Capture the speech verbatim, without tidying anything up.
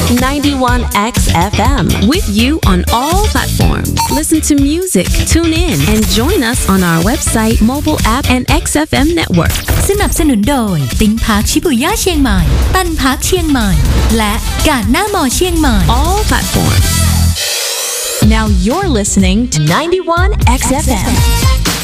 ninety-one X F M with you on all platforms. Listen to music, tune in, and join us on our website, mobile app, and เอ็กซ์ เอฟ เอ็ม Network. สนับสนุนโดยติ้งพาร์คชิบุย่าเชียงใหม่ตันพาร์คเชียงใหม่และกาดหน้ามอเชียงใหม่ All platforms. Now you're listening to ninety-one X F M.